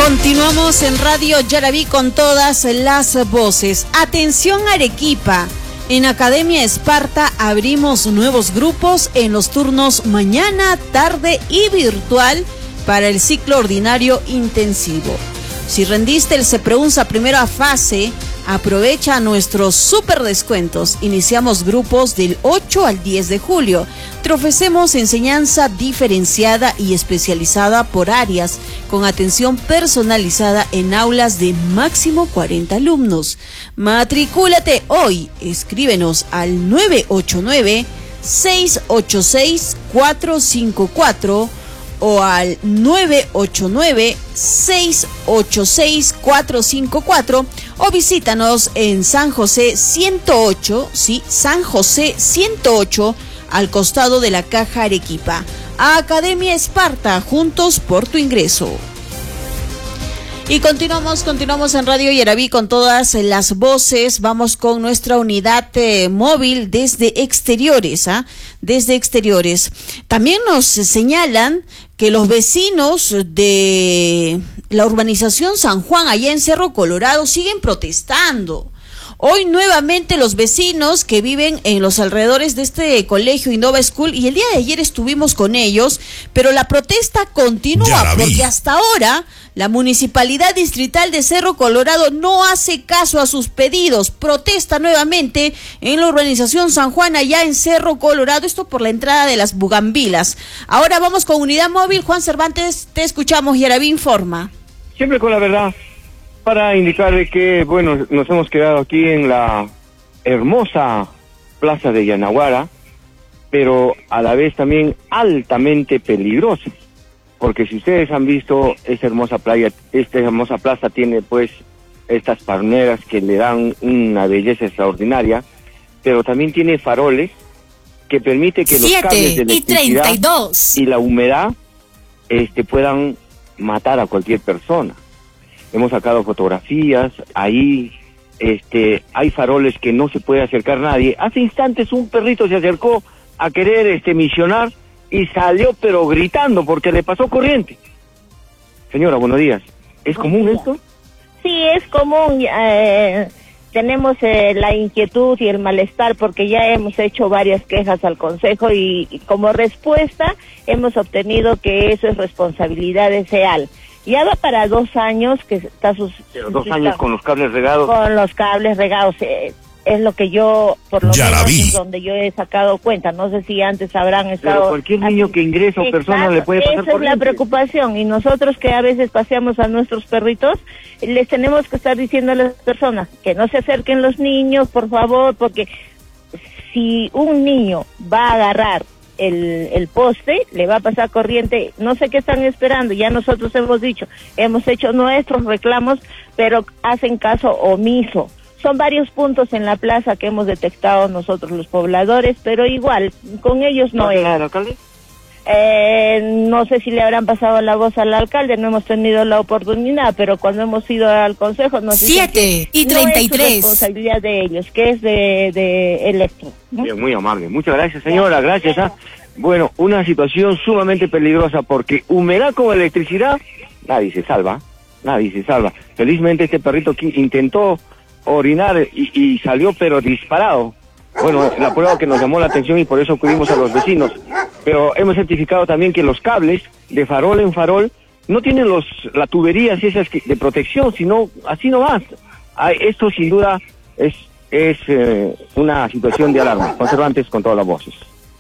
Continuamos en Radio Yaraví con todas las voces. Atención Arequipa. En Academia Esparta abrimos nuevos grupos en los turnos mañana, tarde y virtual para el ciclo ordinario intensivo. Si rendiste el CEPREUNSA primera fase, aprovecha nuestros super descuentos. Iniciamos grupos del 8 al 10 de julio. Te ofrecemos enseñanza diferenciada y especializada por áreas, con atención personalizada en aulas de máximo 40 alumnos. Matricúlate hoy. Escríbenos al 989-686-454 o al 989-686-454 o visítanos en San José 108, sí, San José 108, al costado de la Caja Arequipa. Academia Esparta, juntos por tu ingreso. Y continuamos en Radio Yaraví con todas las voces. Vamos con nuestra unidad móvil desde exteriores, desde exteriores. También nos señalan que los vecinos de la urbanización San Juan, allá en Cerro Colorado, siguen protestando. Hoy nuevamente los vecinos que viven en los alrededores de este colegio Innova School, y el día de ayer estuvimos con ellos, pero la protesta continúa porque hasta ahora la Municipalidad Distrital de Cerro Colorado no hace caso a sus pedidos. Protesta nuevamente en la urbanización San Juan, allá en Cerro Colorado, esto por la entrada de las bugambilas. Ahora vamos con Unidad Móvil. Juan Cervantes, te escuchamos. Yaraví informa. Siempre con la verdad, para indicarle que, bueno, nos hemos quedado aquí en la hermosa plaza de Yanaguara, pero a la vez también altamente peligrosa, porque si ustedes han visto esta hermosa playa, esta hermosa plaza tiene pues estas palmeras que le dan una belleza extraordinaria, pero también tiene faroles que permite que los cables de electricidad y la humedad puedan matar a cualquier persona. Hemos sacado fotografías, ahí hay faroles que no se puede acercar nadie. Hace instantes un perrito se acercó a querer misionar y salió pero gritando porque le pasó corriente. Señora, buenos días. ¿Es común esto? Sí, es común. Tenemos la inquietud y el malestar porque ya hemos hecho varias quejas al Consejo y como respuesta hemos obtenido que eso es responsabilidad de SEAL. Ya va para 2 años que está Pero 2 años con los cables regados. Con los cables regados, es lo que yo, por lo menos, es donde yo he sacado cuenta. No sé si antes habrán estado... Pero cualquier niño que ingresa o persona le puede pasar corriente. Esa es la preocupación, y nosotros que a veces paseamos a nuestros perritos, les tenemos que estar diciendo a las personas que no se acerquen los niños, por favor, porque si un niño va a agarrar el poste, le va a pasar corriente. No sé qué están esperando. Ya nosotros hemos dicho, hemos hecho nuestros reclamos, pero hacen caso omiso. Son varios puntos en la plaza que hemos detectado nosotros los pobladores, pero igual, con ellos no es. ¿Alcalde? No sé si le habrán pasado la voz al alcalde, no hemos tenido la oportunidad, pero cuando hemos ido al consejo nos dicen 7:33. No es responsabilidad de ellos, que es de Electro, ¿no? Bien, muy amable. Muchas gracias, señora. Gracias. Bueno, una situación sumamente peligrosa porque humedad con electricidad, nadie se salva. Felizmente este perrito aquí intentó orinar y salió pero disparado. Bueno, la prueba que nos llamó la atención y por eso acudimos a los vecinos. Pero hemos certificado también que los cables de farol en farol no tienen la tuberías esas de protección, sino así nomás. Esto sin duda es una situación de alarma. Juan Cervantes con todas las voces.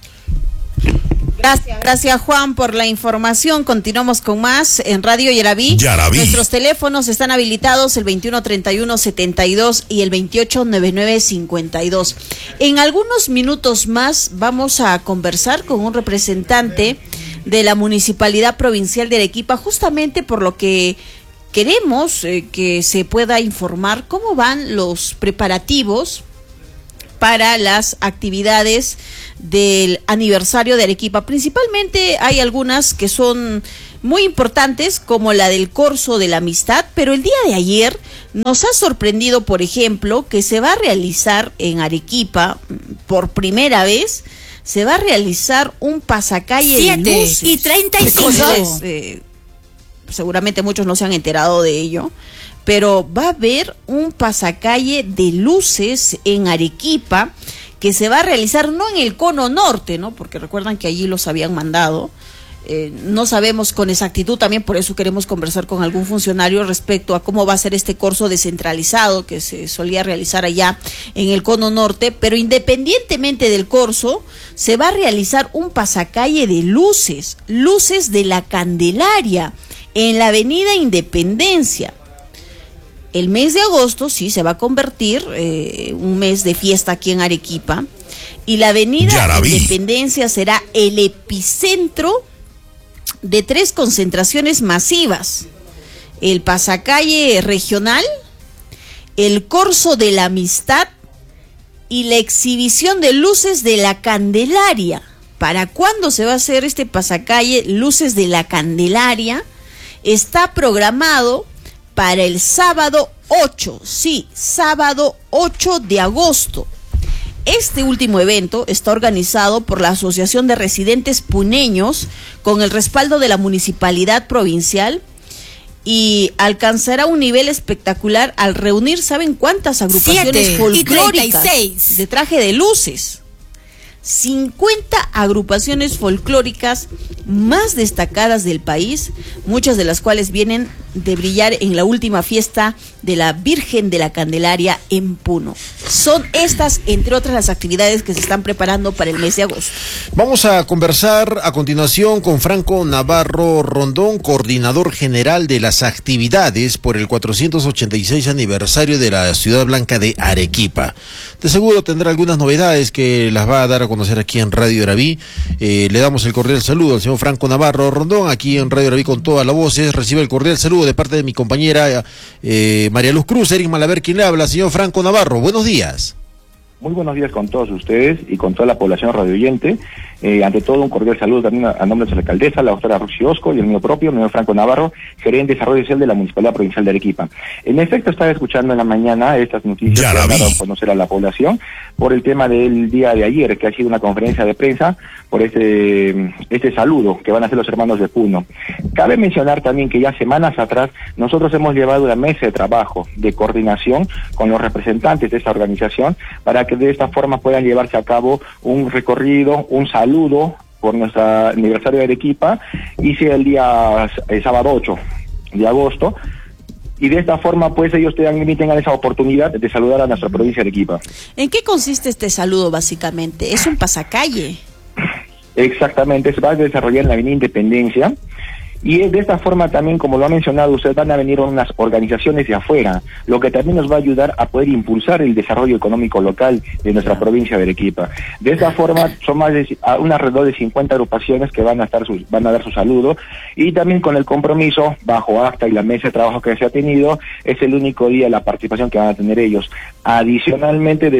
Gracias Juan por la información. Continuamos con más en Radio Yaraví. Nuestros teléfonos están habilitados, el 2131-72 y el 2899-52. En algunos minutos más vamos a conversar con un representante de la Municipalidad Provincial de Arequipa, justamente por lo que queremos que se pueda informar cómo van los preparativos para las actividades del aniversario de Arequipa. Principalmente hay algunas que son muy importantes, como la del Corso de la Amistad, pero el día de ayer nos ha sorprendido, por ejemplo, que se va a realizar en Arequipa, por primera vez, se va a realizar un pasacalle de luces. 7:35. seguramente muchos no se han enterado de ello, pero va a haber un pasacalle de luces en Arequipa que se va a realizar no en el cono norte, ¿no? Porque recuerdan que allí los habían mandado. No sabemos con exactitud, también por eso queremos conversar con algún funcionario respecto a cómo va a ser este corso descentralizado que se solía realizar allá en el cono norte, pero independientemente del corso, se va a realizar un pasacalle de luces de la Candelaria en la avenida Independencia. El mes de agosto sí se va a convertir un mes de fiesta aquí en Arequipa, y la avenida Independencia será el epicentro de 3 concentraciones masivas: el pasacalle regional, el corso de la amistad y la exhibición de luces de la Candelaria. ¿Para cuándo se va a hacer este pasacalle luces de la Candelaria? Está programado para el sábado 8, sí, sábado 8 de agosto. Este último evento está organizado por la Asociación de Residentes Puneños con el respaldo de la Municipalidad Provincial y alcanzará un nivel espectacular al reunir, ¿saben cuántas agrupaciones folclóricas de traje de luces? 50 agrupaciones folclóricas más destacadas del país, muchas de las cuales vienen de brillar en la última fiesta de la Virgen de la Candelaria en Puno. Son estas, entre otras, las actividades que se están preparando para el mes de agosto. Vamos a conversar a continuación con Franco Navarro Rondón, coordinador general de las actividades por el 486 aniversario de la Ciudad Blanca de Arequipa. De seguro tendrá algunas novedades que las va a dar a conocer aquí en Radio Eraví. Le damos el cordial saludo al señor Franco Navarro Rondón, aquí en Radio Eraví con todas las voces. Recibe el cordial saludo de parte de mi compañera María Luz Cruz, Eric Malaver, quien le habla. Señor Franco Navarro, buenos días. Muy buenos días con todos ustedes y con toda la población radioyente. Ante todo, un cordial saludo también a nombre de la alcaldesa, la doctora Roxy Osco, y el mío propio, el señor Franco Navarro, gerente de desarrollo social de la Municipalidad Provincial de Arequipa. En efecto, estaba escuchando en la mañana estas noticias que han dado a conocer a la población por el tema del día de ayer, que ha sido una conferencia de prensa por este saludo que van a hacer los hermanos de Puno. Cabe mencionar también que ya semanas atrás nosotros hemos llevado una mesa de trabajo de coordinación con los representantes de esta organización para que de esta forma puedan llevarse a cabo un recorrido, un saludo por nuestro aniversario de Arequipa, y sea el día sábado 8 de agosto, y de esta forma pues ellos tengan esa oportunidad de saludar a nuestra provincia de Arequipa. ¿En qué consiste este saludo básicamente? ¿Es un pasacalle? Exactamente, se va a desarrollar en la avenida Independencia. Y de esta forma también, como lo ha mencionado, ustedes van a venir unas organizaciones de afuera, lo que también nos va a ayudar a poder impulsar el desarrollo económico local de nuestra provincia de Arequipa. De esta forma, son alrededor de 50 agrupaciones que van a dar su saludo, y también con el compromiso, bajo acta y la mesa de trabajo que se ha tenido, es el único día de la participación que van a tener ellos. Adicionalmente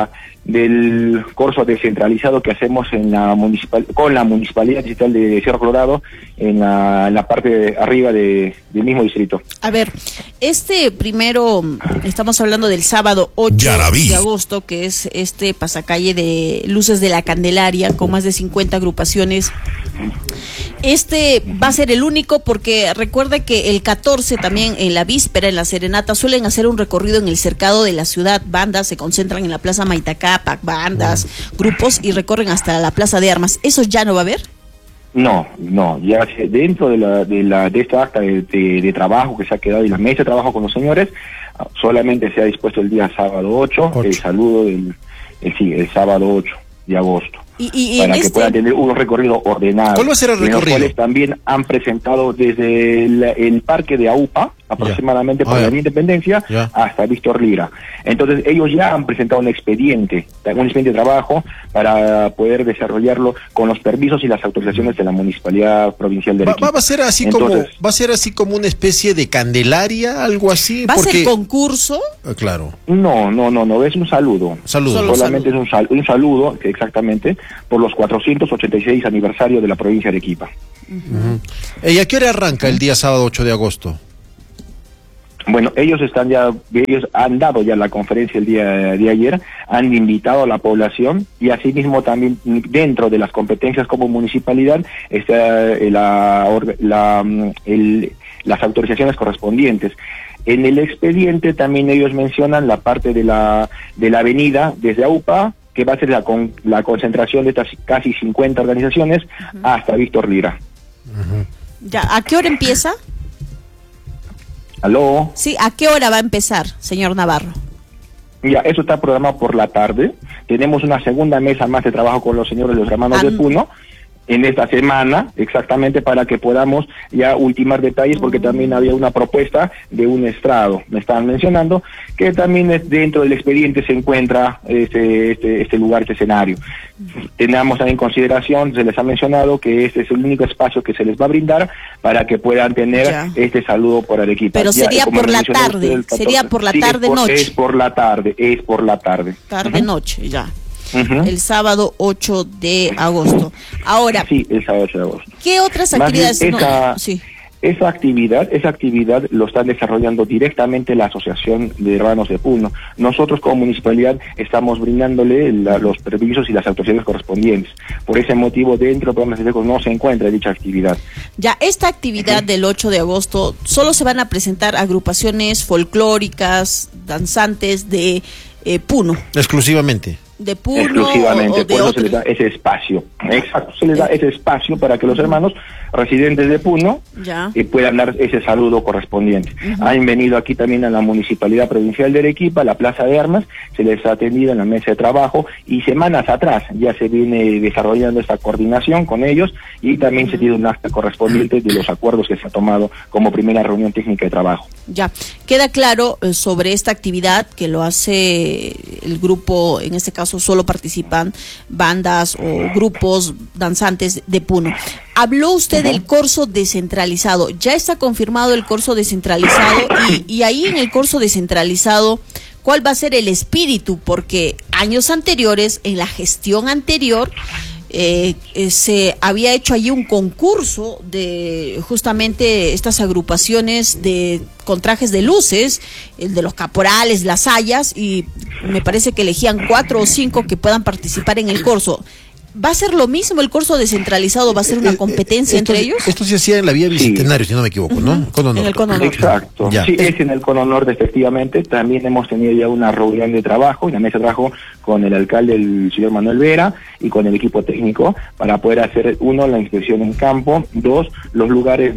del curso descentralizado que hacemos con la Municipalidad Distrital de Cerro Colorado en la parte de arriba del mismo distrito. A ver, primero, estamos hablando del sábado 8 de agosto, que es este pasacalle de luces de la Candelaria con más de 50 agrupaciones. Va a ser el único, porque recuerda que el 14 también, en la víspera, en la serenata, suelen hacer un recorrido en el cercado de la ciudad. Bandas se concentran en la Plaza Maitacapac, bandas, grupos, y recorren hasta la Plaza de Armas. ¿Eso ya no va a haber? No, ya dentro de esta acta de trabajo que se ha quedado y la mesa de trabajo con los señores, solamente se ha dispuesto el día sábado 8. El saludo el sábado 8 de agosto. Para que puedan tener un recorrido ordenado. ¿Cuál va a ser el recorrido? Los cuales también han presentado desde el parque de AUPA, aproximadamente por la Independencia, hasta Víctor Lira. Entonces ellos ya han presentado un expediente de trabajo para poder desarrollarlo con los permisos y las autorizaciones de la Municipalidad Provincial de Arequipa. ¿Va a ser así como una especie de Candelaria, algo así? ¿Va a ser concurso? Claro. No, es un saludo. Solamente es un saludo, exactamente, por los 486 aniversario de la provincia de Arequipa. ¿Y a qué hora arranca el día sábado 8 de agosto? Bueno, ellos han dado ya la conferencia el día de ayer, han invitado a la población, y asimismo también dentro de las competencias como municipalidad está las autorizaciones correspondientes. En el expediente también ellos mencionan la parte de la avenida desde AUPA, que va a ser la concentración de estas casi 50 organizaciones hasta Víctor Lira. Ya, ¿a qué hora empieza? ¿Aló? Sí, ¿a qué hora va a empezar, señor Navarro? Ya, eso está programado por la tarde. Tenemos una segunda mesa más de trabajo con los señores los hermanos de Puno en esta semana, exactamente para que podamos ya ultimar detalles, porque también había una propuesta de un estrado, me estaban mencionando, que también dentro del expediente se encuentra este lugar, este escenario. Tenemos también en consideración, se les ha mencionado que este es el único espacio que se les va a brindar para que puedan tener este saludo por Arequipa. Pero sería por la tarde, sería por la tarde-noche. Es por la tarde. Tarde-noche, ya. El sábado 8 de agosto. Ahora, sí, el sábado 8 de agosto. ¿Qué otras actividades? Esa actividad lo están desarrollando directamente la Asociación de Hermanos de Puno. Nosotros como municipalidad estamos brindándole los permisos y las autorizaciones correspondientes. Por ese motivo, dentro del programa de festejos no se encuentra dicha actividad. Ya, esta actividad del 8 de agosto, ¿solo se van a presentar agrupaciones folclóricas, danzantes de Puno? Exclusivamente. De Puno. Exclusivamente, por eso se les da ese espacio. Exacto, se les da ese espacio para que los hermanos residentes de Puno puedan dar ese saludo correspondiente. Han venido aquí también a la Municipalidad Provincial de Arequipa, a la Plaza de Armas, se les ha atendido en la mesa de trabajo y semanas atrás ya se viene desarrollando esta coordinación con ellos y también se tiene un acta correspondiente de los acuerdos que se ha tomado como primera reunión técnica de trabajo. Ya, queda claro sobre esta actividad que lo hace el grupo, en este caso solo participan bandas o grupos danzantes de Puno. Habló usted del corso descentralizado. Ya está confirmado el corso descentralizado y ahí en el corso descentralizado, ¿cuál va a ser el espíritu? Porque años anteriores, en la gestión anterior, se había hecho allí un concurso de justamente estas agrupaciones con trajes de luces, el de los caporales, las sayas, y me parece que elegían 4 o 5 que puedan participar en el corso. ¿Va a ser lo mismo el corso descentralizado? ¿Va a ser una competencia entre ellos? Esto se hacía en la vía Bicentenario, si no me equivoco, ¿no? En el Cono Norte. Exacto. Sí, es en el Cono Norte, efectivamente. También hemos tenido ya una reunión de trabajo, una mesa de trabajo con el alcalde, el señor Manuel Vera, y con el equipo técnico, para poder hacer, 1, la inspección en campo, 2, los lugares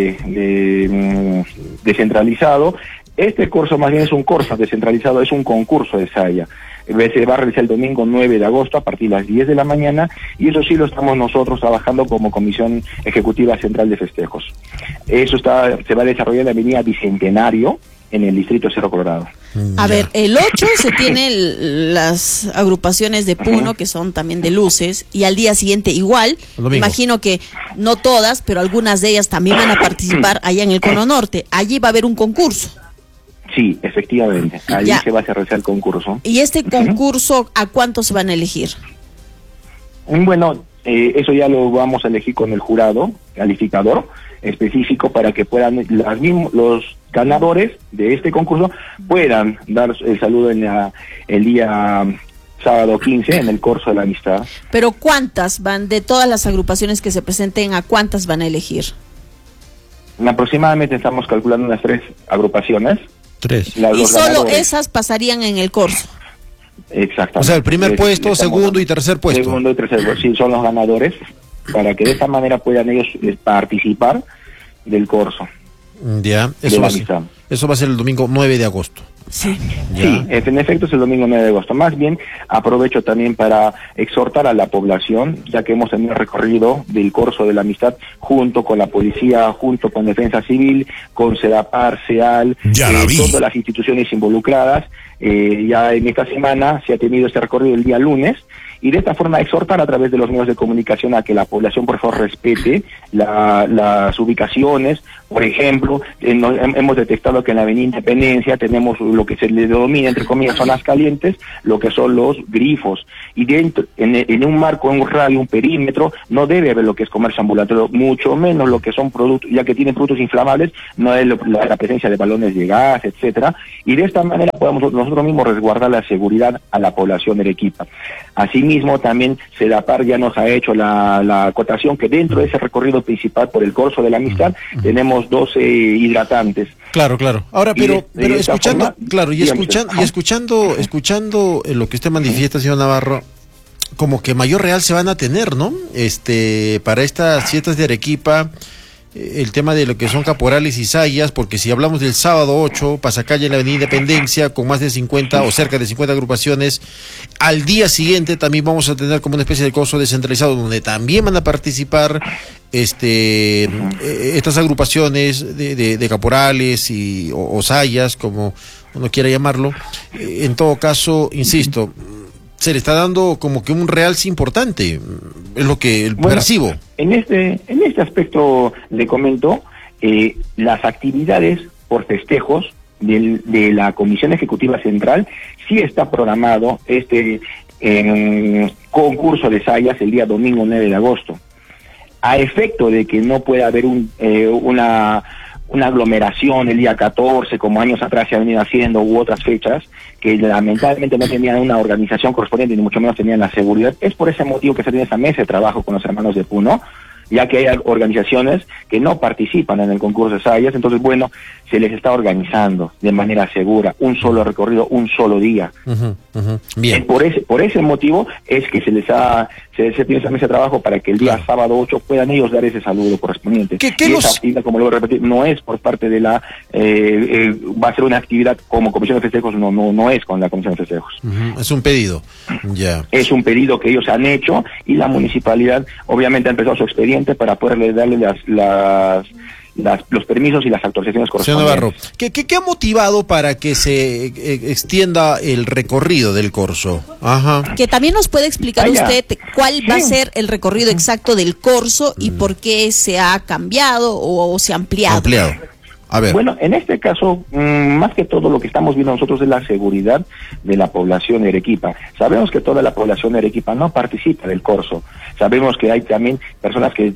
de descentralizado. Este curso más bien es un curso descentralizado, es un concurso de saya. Se va a realizar el domingo 9 de agosto a partir de las 10 de la mañana y eso sí lo estamos nosotros trabajando como Comisión Ejecutiva Central de Festejos. Eso se va a desarrollar en la avenida Bicentenario, en el distrito de Cerro Colorado. A ver, el 8 se tienen las agrupaciones de Puno, que son también de luces, y al día siguiente igual. Imagino que no todas, pero algunas de ellas también van a participar allá en el Cono Norte. Allí va a haber un concurso. Sí, efectivamente, allí se va a realizar el concurso. ¿Y este concurso a cuántos se van a elegir? Bueno, eso ya lo vamos a elegir con el jurado calificador específico para que puedan los ganadores de este concurso puedan dar el saludo el día sábado 15 en el curso de la amistad. Pero ¿cuántas van de todas las agrupaciones que se presenten, a cuántas van a elegir? Aproximadamente estamos calculando unas 3 agrupaciones. 3. Y solo esas pasarían en el curso. Exactamente. O sea, el primer puesto, segundo y tercer puesto. Segundo y tercer puesto, sí, son los ganadores, para que de esta manera puedan ellos participar del curso. Ya, eso va a ser el domingo 9 de agosto. Sí. Sí, en efecto es el domingo 9 de agosto. Más bien, aprovecho también para exhortar a la población, ya que hemos tenido recorrido del curso de la amistad junto con la policía, junto con Defensa Civil, con CEDAPAR, CEAL, todas las instituciones involucradas. Ya en esta semana se ha tenido este recorrido el día lunes, y de esta forma exhortar a través de los medios de comunicación a que la población por favor respete las ubicaciones. Por ejemplo, hemos detectado que en la avenida Independencia tenemos lo que se le denomina, entre comillas, zonas calientes, lo que son los grifos, y dentro, en un marco, en un radio, un perímetro, no debe haber lo que es comercio ambulatorio, mucho menos lo que son productos, ya que tienen productos inflamables, no hay la presencia de balones de gas, etcétera, y de esta manera podemos nosotros mismos resguardar la seguridad a la población de Arequipa. Asimismo, Asimismo, también CEDAPAR ya nos ha hecho la acotación que dentro de ese recorrido principal por el Corso de la Amistad tenemos 12 hidratantes. Claro. Ahora, pero escuchando, forma, claro, y escuchando lo que usted manifiesta, señor Navarro, como que Mayor Real se van a tener, ¿no? Para estas fiestas de Arequipa, el tema de lo que son caporales y sayas, porque si hablamos del sábado 8, Pasacalle en la Avenida Independencia, con más de 50 o cerca de 50 agrupaciones, al día siguiente también vamos a tener como una especie de corso descentralizado, donde también van a participar estas agrupaciones de caporales o sayas, como uno quiera llamarlo. En todo caso, insisto, se le está dando como que un realce importante, es lo que percibo. En este aspecto le comento, las actividades por festejos de la Comisión Ejecutiva Central sí está programado concurso de sayas el día domingo 9 de agosto. A efecto de que no pueda haber una aglomeración el día 14, como años atrás se ha venido haciendo, u otras fechas, que lamentablemente no tenían una organización correspondiente, ni mucho menos tenían la seguridad. Es por ese motivo que se tiene esa mesa de trabajo con los hermanos de Puno, ya que hay organizaciones que no participan en el concurso de sayas. Entonces, bueno, se les está organizando de manera segura, un solo recorrido, un solo día. Bien. Por ese motivo es que se tiene esa mesa de trabajo para que el día sábado 8 puedan ellos dar ese saludo correspondiente. Esa actividad, como lo voy a repetir, no es por parte de va a ser una actividad como Comisión de Festejos, no es con la Comisión de Festejos. Es un pedido, ya. Es un pedido que ellos han hecho y la municipalidad obviamente ha empezado su expediente para poderle darle los permisos y las autorizaciones correspondientes. Señor Navarro, ¿qué ha motivado para que se extienda el recorrido del corso? Que también nos puede explicar usted cuál va a ser el recorrido exacto del corso y por qué se ha cambiado o se ha ampliado. A ver. Bueno, en este caso, más que todo lo que estamos viendo nosotros es la seguridad de la población de Arequipa. Sabemos que toda la población de Arequipa no participa del corso. Sabemos que hay también personas que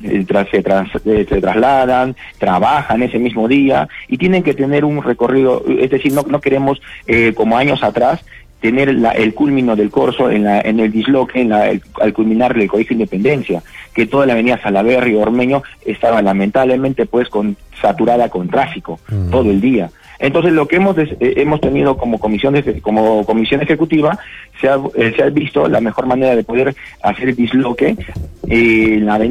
se trasladan, trabajan ese mismo día y tienen que tener un recorrido, es decir, no queremos, como años atrás, tener el culmino del corso en el disloque, al culminar el Colegio Independencia, que toda la avenida Salaverry y Ormeño estaba lamentablemente saturada con tráfico todo el día. Entonces lo que hemos tenido como comisión ejecutiva, se ha visto la mejor manera de poder hacer el disloque en la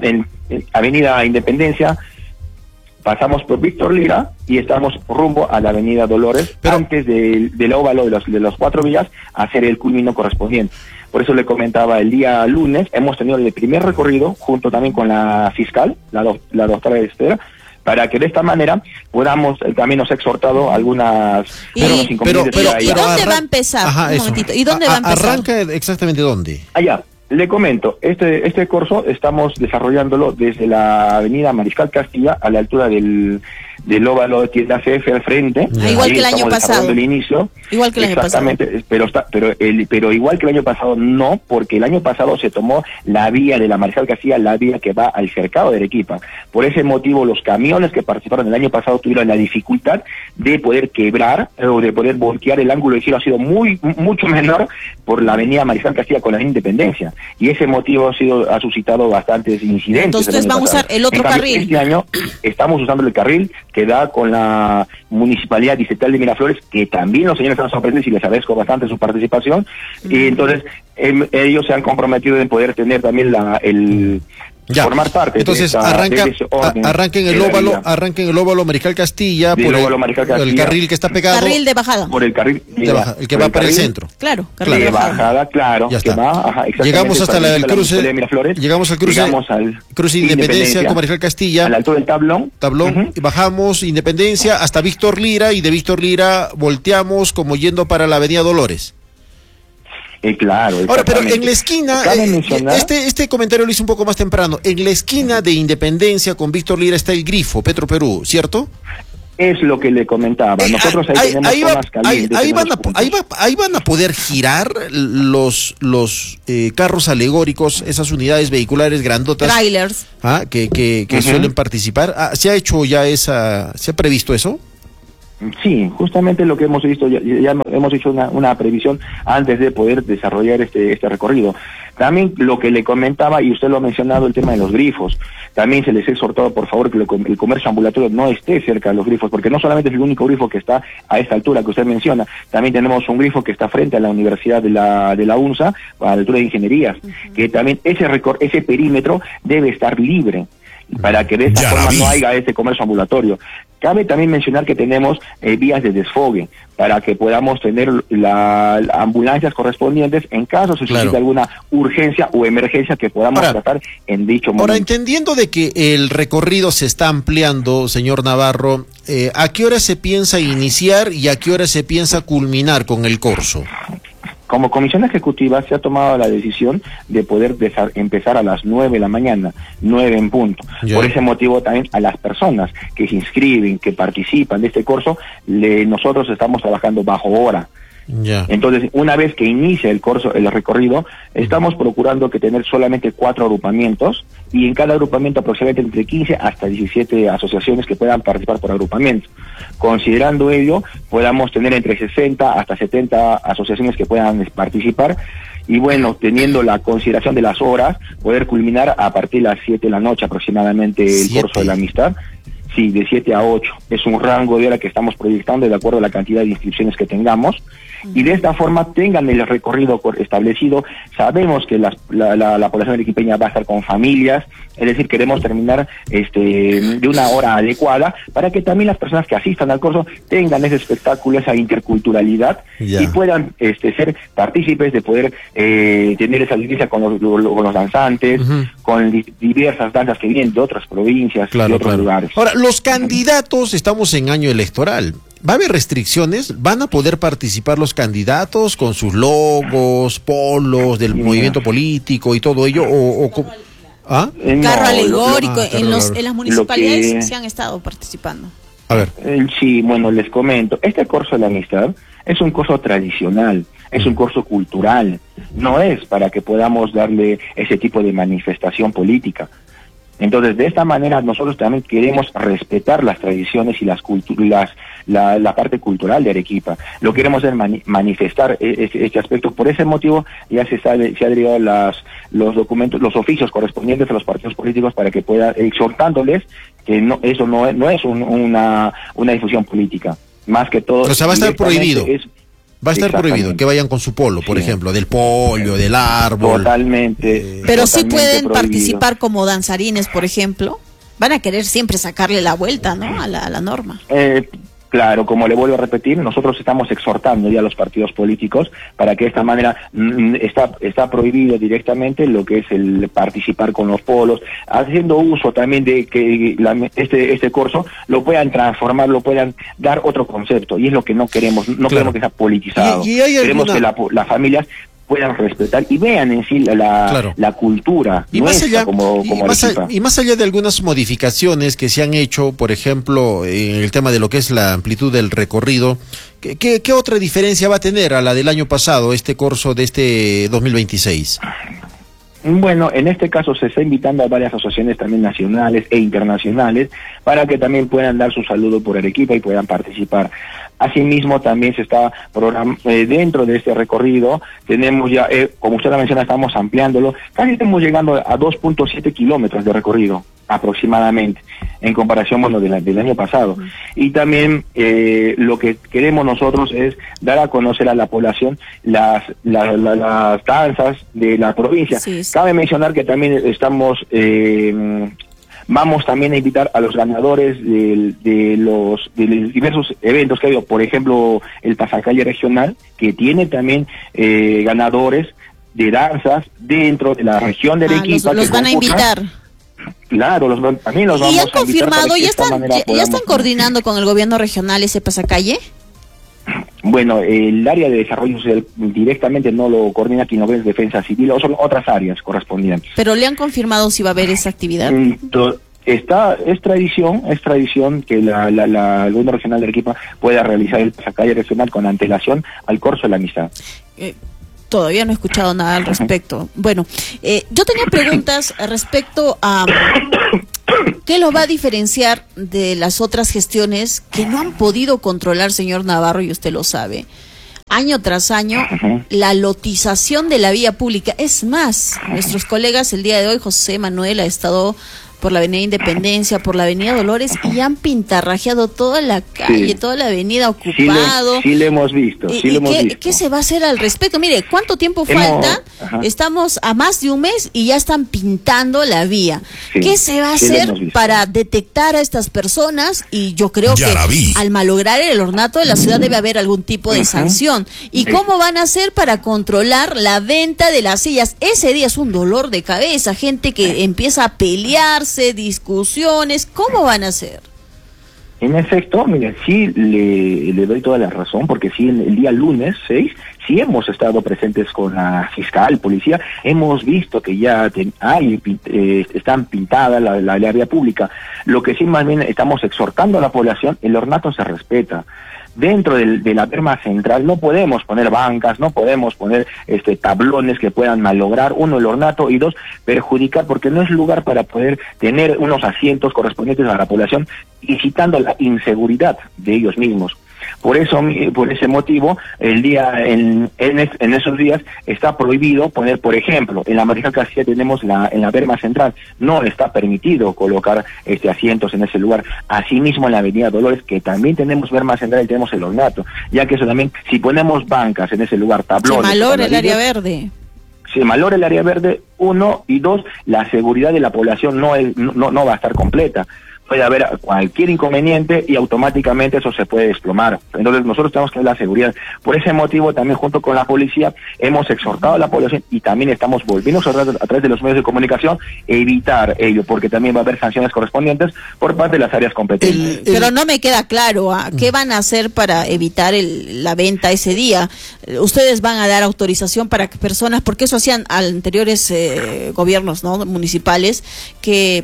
avenida Independencia. Pasamos por Víctor Lira y estamos rumbo a la avenida Dolores, antes del óvalo de los 4 vías, a hacer el culmino correspondiente. Por eso le comentaba, el día lunes hemos tenido el primer recorrido, junto también con la fiscal, la doctora Esther, para que de esta manera podamos, también nos ha exhortado algunas... ¿Y dónde va a empezar? Un momentito. ¿Y dónde va a empezar? ¿Arranca exactamente dónde? Allá. Le comento, este corso estamos desarrollándolo desde la avenida Mariscal Castilla a la altura del óvalo de tienda CF al frente. Igual que el año pasado. El inicio. Igual que el año pasado. Exactamente, pero igual que el año pasado no, porque el año pasado se tomó la vía de la Mariscal Castilla, la vía que va al cercado de Arequipa. Por ese motivo, los camiones que participaron el año pasado tuvieron la dificultad de poder quebrar o de poder voltear. El ángulo de cielo ha sido mucho menor por la avenida Mariscal Castilla con la Independencia. Y ese motivo ha suscitado bastantes incidentes. Entonces van a usar el otro carril. Este año estamos usando el carril que da con la Municipalidad Distrital de Miraflores, que también los señores están sorprendidos y les agradezco bastante su participación. Y entonces ellos se han comprometido en poder tener también formar parte. Entonces arranquen el óvalo Mariscal Castilla por el carril que está pegado. Carril de bajada. Por el carril el que va para el centro. Claro, carril de bajada, claro. Ya está. Que llegamos hasta el cruce de Miraflores. Llegamos al cruce Independencia con Mariscal Castilla. A la altura del tablón. Y bajamos Independencia hasta Víctor Lira y de Víctor Lira volteamos como yendo para la avenida Dolores. Claro. Ahora, pero en la esquina, este comentario lo hice un poco más temprano, en la esquina de Independencia con Víctor Lira está el Grifo, Petro Perú, ¿cierto? Es lo que le comentaba. Nosotros tenemos zonas calientes. Ahí van a poder girar los carros alegóricos, esas unidades vehiculares grandotas. Trailers. Que suelen participar. ¿Se ha hecho ya se ha previsto eso? Sí, justamente lo que hemos visto, ya hemos hecho una previsión antes de poder desarrollar este recorrido. También lo que le comentaba, y usted lo ha mencionado, el tema de los grifos. También se les ha exhortado, por favor, que el comercio ambulatorio no esté cerca de los grifos, porque no solamente es el único grifo que está a esta altura que usted menciona, también tenemos un grifo que está frente a la Universidad de la UNSA, a la altura de Ingenierías, que también ese perímetro debe estar libre, para que de esta forma no haya ese comercio ambulatorio. Cabe también mencionar que tenemos vías de desfogue para que podamos tener las ambulancias correspondientes en caso se suscite alguna urgencia o emergencia que podamos tratar en dicho momento. Ahora, entendiendo de que el recorrido se está ampliando, señor Navarro, ¿a qué hora se piensa iniciar y a qué hora se piensa culminar con el corso? Como comisión ejecutiva se ha tomado la decisión de poder empezar a las 9 de la mañana, 9 en punto. Por ese motivo también a las personas que se inscriben, que participan de este curso, nosotros estamos trabajando bajo hora. Entonces, una vez que inicia el recorrido, estamos procurando que tener solamente 4 agrupamientos, y en cada agrupamiento aproximadamente entre 15 hasta 17 asociaciones que puedan participar por agrupamiento. Considerando ello, podamos tener entre 60 hasta 70 asociaciones que puedan participar, y bueno, teniendo la consideración de las horas, poder culminar a partir de las 7 de la noche aproximadamente el curso de la amistad. Sí, de 7 a 8. Es un rango de hora que estamos proyectando de acuerdo a la cantidad de inscripciones que tengamos. Y de esta forma tengan el recorrido establecido. Sabemos que la población arequipeña va a estar con familias, es decir, queremos terminar de una hora adecuada para que también las personas que asistan al curso tengan ese espectáculo, esa interculturalidad y puedan ser partícipes de poder tener esa vivencia con los danzantes, con diversas danzas que vienen de otras provincias y de otros lugares. Ahora, los candidatos, estamos en año electoral. ¿Va a haber restricciones? ¿Van a poder participar los candidatos con sus logos, polos del movimiento político y todo ello? Carro alegórico, en las municipalidades se han estado participando. A ver. Sí, bueno, les comento. Este curso de la amistad es un curso tradicional, es un curso cultural. No es para que podamos darle ese tipo de manifestación política. Entonces, de esta manera, nosotros también queremos respetar las tradiciones y la parte cultural de Arequipa. Lo queremos manifestar este aspecto. Por ese motivo, ya se ha derivado los documentos, los oficios correspondientes a los partidos políticos para que puedan, exhortándoles que eso no es una difusión política. Más que todo. O sea, va a estar prohibido. Va a estar prohibido que vayan con su polo, por ejemplo, del pollo, del árbol. Totalmente. Pero sí pueden participar como danzarines, por ejemplo. Van a querer siempre sacarle la vuelta, ¿no? a la norma. Claro, como le vuelvo a repetir, nosotros estamos exhortando ya a los partidos políticos para que de esta manera está prohibido directamente lo que es el participar con los polos, haciendo uso también de que este curso lo puedan transformar, lo puedan dar otro concepto, y es lo que no queremos, queremos que sea politizado. Queremos que las familias puedan respetar y vean en sí la cultura y más allá, y más allá de algunas modificaciones que se han hecho, por ejemplo, en el tema de lo que es la amplitud del recorrido, ¿qué otra diferencia va a tener a la del año pasado, este curso de este 2026? Bueno, en este caso se está invitando a varias asociaciones también nacionales e internacionales para que también puedan dar su saludo por Arequipa y puedan participar. Asimismo, también se está dentro de este recorrido, tenemos ya, como usted la menciona, estamos ampliándolo, casi estamos llegando a 2.7 kilómetros de recorrido aproximadamente, en comparación del año pasado. Y también lo que queremos nosotros es dar a conocer a la población las danzas de la provincia. Sí. Cabe mencionar que también estamos vamos también a invitar a los ganadores de los diversos eventos que ha habido, por ejemplo, el Pasacalle Regional, que tiene también ganadores de danzas dentro de la región de Arequipa. Los van a invitar. Claro, también los vamos a invitar. ¿Y han confirmado, ya están coordinando con el gobierno regional ese Pasacalle? Bueno, el área de desarrollo social directamente no lo coordina Quinoves Defensa Civil, o son otras áreas correspondientes. ¿Pero le han confirmado si va a haber esa actividad? Es tradición que el gobierno regional de Arequipa pueda realizar el Pasacalle Regional con antelación al curso de la amistad. Todavía no he escuchado nada al respecto. Bueno, yo tenía preguntas respecto a qué lo va a diferenciar de las otras gestiones que no han podido controlar, señor Navarro, y usted lo sabe. Año tras año, la lotización de la vía pública. Es más, nuestros colegas el día de hoy, José Manuel, ha estado por la avenida Independencia, por la avenida Dolores, y han pintarrajeado toda la calle, toda la avenida ocupado. Sí, lo hemos visto, ¿Qué se va a hacer al respecto? Mire, ¿cuánto tiempo falta? Estamos a más de un mes y ya están pintando la vía. ¿Qué se va a hacer para detectar a estas personas? Y yo creo que al malograr el ornato de la ciudad debe haber algún tipo de sanción. ¿Y cómo van a hacer para controlar la venta de las sillas? Ese día es un dolor de cabeza, gente que empieza a pelear, discusiones, ¿cómo van a hacer? En efecto, mire, sí le doy toda la razón, porque sí, el día lunes 6, sí hemos estado presentes con la fiscal, policía, hemos visto que ya están pintadas la área pública. Lo que sí más bien estamos exhortando a la población, el ornato se respeta. Dentro de la berma central no podemos poner bancas, no podemos poner tablones que puedan malograr, uno, el ornato, y dos, perjudicar, porque no es lugar para poder tener unos asientos correspondientes a la población, incitando la inseguridad de ellos mismos. Por ese motivo, el día en esos días está prohibido poner, por ejemplo, en la Marginal Castilla tenemos en la berma central, no está permitido colocar asientos en ese lugar. Asimismo en la avenida Dolores, que también tenemos berma central y tenemos el ornato, ya que eso también, si ponemos bancas en ese lugar, tablones... Se malora el área verde. Se malora el área verde, uno, y dos, la seguridad de la población no va a estar completa. Puede haber cualquier inconveniente y automáticamente eso se puede desplomar. Entonces nosotros tenemos que ver la seguridad. Por ese motivo también junto con la policía hemos exhortado a la población y también estamos volviendo a través de los medios de comunicación evitar ello, porque también va a haber sanciones correspondientes por parte de las áreas competentes. Pero no me queda claro, ¿qué van a hacer para evitar la venta ese día? Ustedes van a dar autorización para que personas, porque eso hacían anteriores gobiernos, ¿no?, municipales, que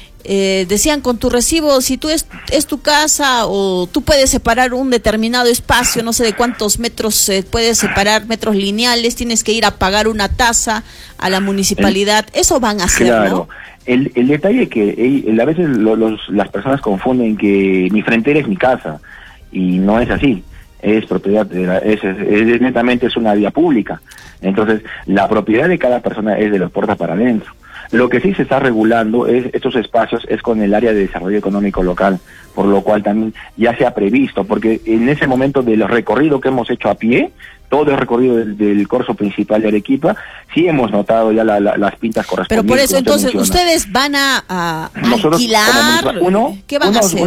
decían con tu recibo, si tú es tu casa o tú puedes separar un determinado espacio, no sé de cuántos metros puedes separar, metros lineales, tienes que ir a pagar una tasa a la municipalidad. Eso van a hacer, claro, ¿no? El detalle que a veces las personas confunden que mi frontera es mi casa, y no es así. Es propiedad, netamente es una vía pública. Entonces, la propiedad de cada persona es de las puertas para adentro. Lo que sí se está regulando estos espacios es con el área de desarrollo económico local, por lo cual también ya se ha previsto, porque en ese momento del recorrido que hemos hecho a pie, todo el recorrido del corso principal de Arequipa, sí hemos notado ya las pintas correspondientes. Pero por eso entonces ustedes van a alquilar, ¿qué van a hacer?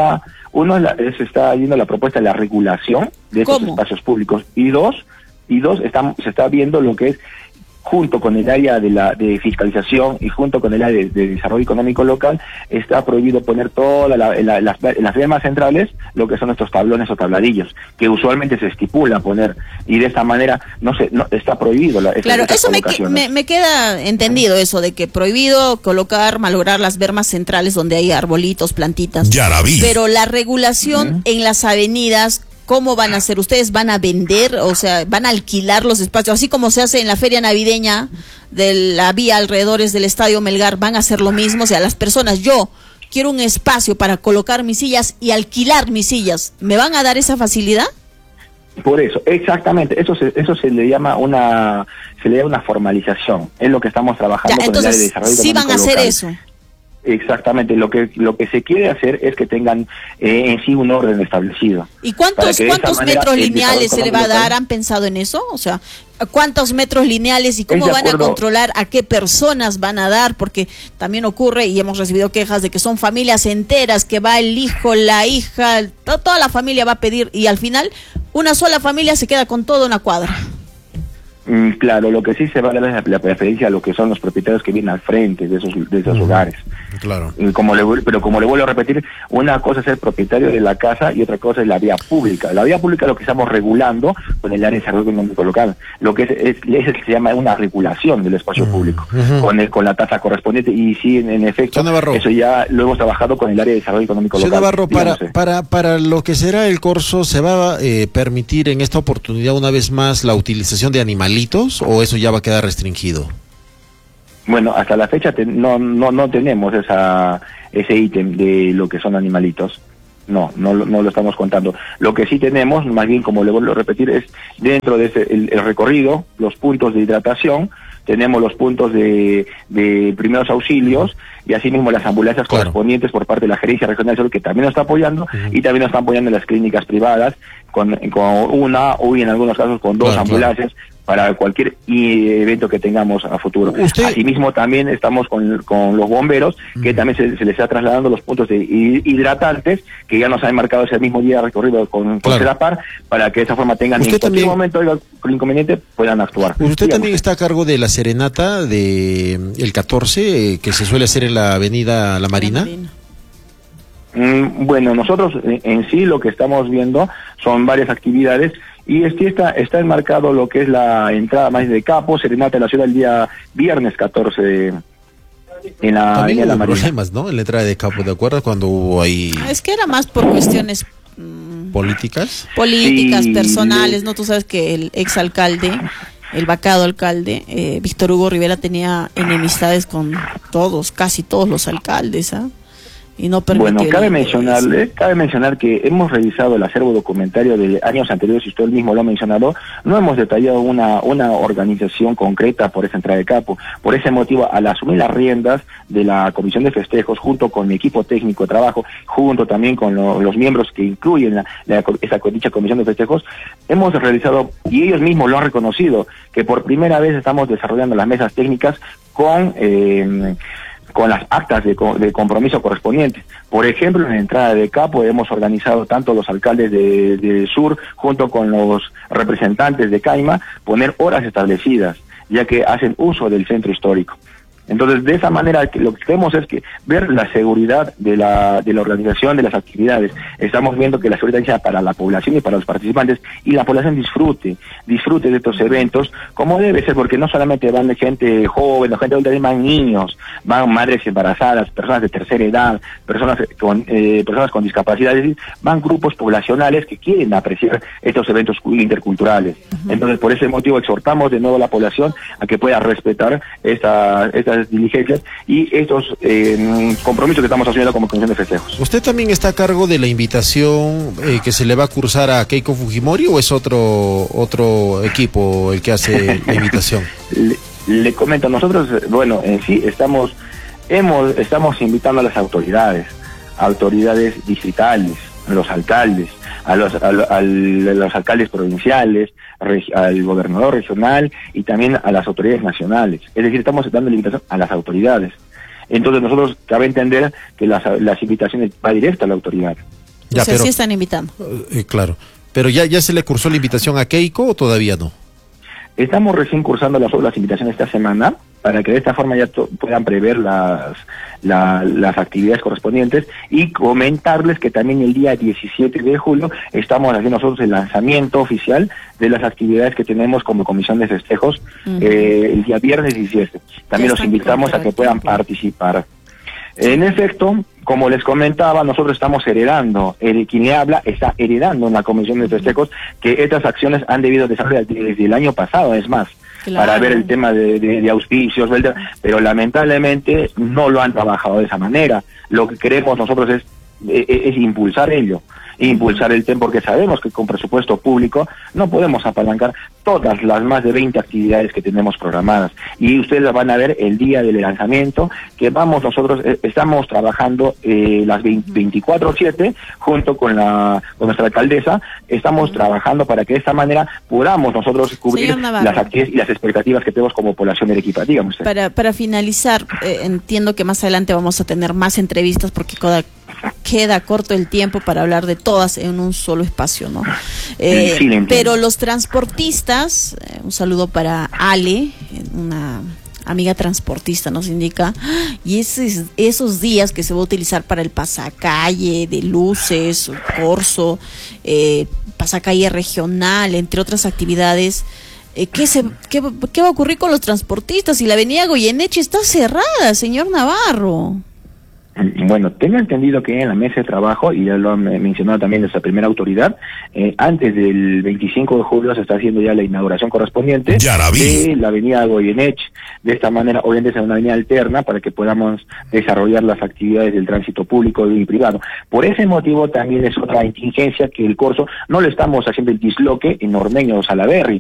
Se está yendo la propuesta de la regulación de estos espacios públicos, y dos se está viendo lo que es, junto con el área de fiscalización y junto con el área de desarrollo económico local, está prohibido poner todas las bermas centrales, lo que son estos tablones o tabladillos, que usualmente se estipula poner, y de esta manera no está prohibido. Claro, eso me queda entendido, eso de que prohibido malograr las bermas centrales donde hay arbolitos, plantitas. Ya la vi. Pero la regulación en las avenidas, ¿cómo van a hacer? ¿Ustedes van a vender, o sea, van a alquilar los espacios? Así como se hace en la feria navideña de la vía alrededores del Estadio Melgar, ¿van a hacer lo mismo? O sea, las personas, yo quiero un espacio para colocar mis sillas y alquilar mis sillas, ¿me van a dar esa facilidad? Por eso, exactamente, eso se le llama una formalización, es lo que estamos trabajando con el área de desarrollo económico sí van a hacer local. Eso. Exactamente, lo que se quiere hacer es que tengan en sí un orden establecido. ¿Y cuántos metros lineales se le va a dar? ¿Han pensado en eso? O sea, ¿cuántos metros lineales y cómo van a controlar a qué personas van a dar? Porque también ocurre, y hemos recibido quejas de que son familias enteras, que va el hijo, la hija, toda la familia va a pedir, y al final una sola familia se queda con toda una cuadra. Claro, lo que sí se va a dar es la preferencia a lo que son los propietarios que vienen al frente de esos hogares. Claro. Pero como le vuelvo a repetir, una cosa es el propietario de la casa y otra cosa es la vía pública. La vía pública es lo que estamos regulando con el área de desarrollo económico local. Lo que es se llama una regulación del espacio público, con la tasa correspondiente. Y sí, en efecto, eso ya lo hemos trabajado con el área de desarrollo económico local. Navarro, para lo que será el corso, ¿se va a permitir en esta oportunidad una vez más la utilización de animales animalitos o eso ya va a quedar restringido? Bueno, hasta la fecha no tenemos ese ítem de lo que son animalitos. No lo estamos contando. Lo que sí tenemos, más bien como le vuelvo a repetir, es dentro de el recorrido, los puntos de hidratación, tenemos los puntos de primeros auxilios y asimismo las ambulancias correspondientes por parte de la Gerencia Regional de Salud, que también nos está apoyando, y también nos están apoyando en las clínicas privadas con una o en algunos casos con dos ambulancias para cualquier evento que tengamos a futuro. Asimismo también estamos con los bomberos, que también se les está trasladando los puntos de hidratantes, que ya nos han marcado ese mismo día recorrido con Sedapar, para que de esa forma tengan en cualquier momento el inconveniente puedan actuar. Usted también está a cargo de la serenata de el 14, que se suele hacer en la avenida La Marina. Bueno, nosotros en sí lo que estamos viendo son varias actividades y está enmarcado lo que es la entrada más de Capo, serenata en la ciudad el día viernes 14 en la avenida La Marina. Problemas, ¿no? En la entrada de Capo, ¿de acuerdo? Cuando hubo ahí... Es que era más por cuestiones... ¿Políticas? Políticas, personales, ¿no? Tú sabes que el exalcalde, el vacado alcalde, Víctor Hugo Rivera, tenía enemistades con casi todos los alcaldes, ¿ah? Y no permitió. Bueno, cabe mencionar que hemos revisado el acervo documentario de años anteriores, y usted mismo lo ha mencionado, no hemos detallado una organización concreta por esa entrada de Capo. Por ese motivo, al asumir las riendas de la Comisión de Festejos, junto con mi equipo técnico de trabajo, junto también con los miembros que incluyen esa dicha Comisión de Festejos, hemos realizado, y ellos mismos lo han reconocido, que por primera vez estamos desarrollando las mesas técnicas con las actas de compromiso correspondientes. Por ejemplo, en la entrada de Capo hemos organizado tanto los alcaldes de Sur junto con los representantes de Caima poner horas establecidas, ya que hacen uso del centro histórico. Entonces, de esa manera, lo que queremos es que ver la seguridad de la organización de las actividades. Estamos viendo que la seguridad sea para la población y para los participantes, y la población disfrute de estos eventos como debe ser, porque no solamente van gente joven o gente adulta, van niños, van madres embarazadas, personas de tercera edad, personas con discapacidad, es decir, van grupos poblacionales que quieren apreciar estos eventos interculturales. Entonces, por ese motivo exhortamos de nuevo a la población a que pueda respetar estas diligencias y estos compromisos que estamos asumiendo como Comisión de Festejos. ¿Usted también está a cargo de la invitación que se le va a cursar a Keiko Fujimori, o es otro equipo el que hace la invitación? Le comento, nosotros, bueno, en sí estamos invitando a las autoridades distritales, los alcaldes, a los alcaldes provinciales, al gobernador regional y también a las autoridades nacionales. Es decir, estamos dando la invitación a las autoridades. Entonces nosotros cabe entender que las invitaciones van directas a la autoridad. Ya, o sea, sí están invitando. Claro. Pero ya se le cursó la invitación a Keiko, ¿o todavía no? Estamos recién cursando las invitaciones esta semana, para que de esta forma ya puedan prever las actividades correspondientes, y comentarles que también el día 17 de julio estamos haciendo nosotros el lanzamiento oficial de las actividades que tenemos como Comisión de Festejos el día viernes 17. También los invitamos a que puedan participar. En efecto, como les comentaba, nosotros estamos heredando, quien le habla está heredando en la Comisión de Festejos que estas acciones han debido desarrollar desde el año pasado, es más, para ver el tema de auspicios, pero lamentablemente no lo han trabajado de esa manera. Lo que queremos nosotros es impulsar el tema, porque sabemos que con presupuesto público no podemos apalancar todas las más de 20 actividades que tenemos programadas, y ustedes van a ver el día del lanzamiento que nosotros estamos trabajando las 24/7 junto con nuestra alcaldesa. Estamos trabajando para que de esta manera podamos nosotros cubrir las actividades y las expectativas que tenemos como población arequipa, digamos. Para finalizar, entiendo que más adelante vamos a tener más entrevistas, porque queda corto el tiempo para hablar de todas en un solo espacio, ¿no? Pero los transportistas, un saludo para Ale, una amiga transportista, nos indica, y esos días que se va a utilizar para el pasacalle de luces, corso, pasacalle regional, entre otras actividades, ¿qué va a ocurrir con los transportistas si la avenida Goyeneche está cerrada, señor Navarro? Bueno, tengo entendido que en la mesa de trabajo, y ya lo han mencionado también nuestra primera autoridad, antes del 25 de julio se está haciendo ya la inauguración correspondiente de la avenida Goyenech. De esta manera, obviamente es una avenida alterna para que podamos desarrollar las actividades del tránsito público y privado. Por ese motivo también es otra contingencia que el corso no le estamos haciendo el disloque en Ormeño o Salaberry,